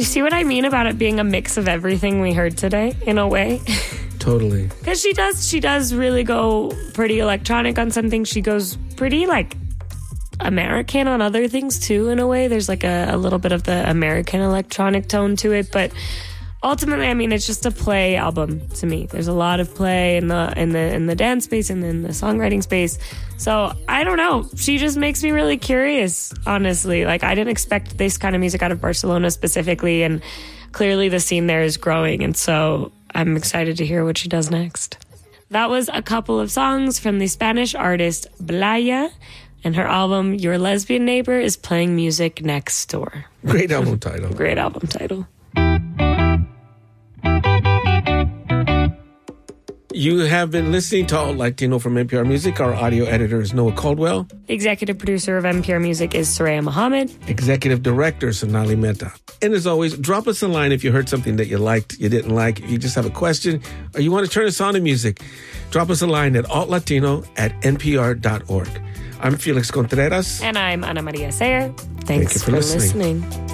you see what I mean about it being a mix of everything we heard today, in a way? Totally. Because she does really go pretty electronic on some things. She goes pretty, like, American on other things, too, in a way. There's, like, a little bit of the American electronic tone to it. But ultimately, I mean, it's just a play album to me. There's a lot of play in the dance space and in the songwriting space. So, I don't know. She just makes me really curious, honestly. Like, I didn't expect this kind of music out of Barcelona specifically, and clearly the scene there is growing, and so I'm excited to hear what she does next. That was a couple of songs from the Spanish artist Blaya, and her album Your Lesbian Neighbor is playing music next door. Great album title. Great album title. You have been listening to Alt Latino from NPR Music. Our audio editor is Noah Caldwell. Executive producer of NPR Music is Soraya Mohammed. Executive director Sonali Mehta. And as always, drop us a line if you heard something that you liked, you didn't like, if you just have a question, or you want to turn us on to music. Drop us a line at altlatino@npr.org. I'm Felix Contreras. And I'm Ana Maria Sayer. Thanks Thank you for listening.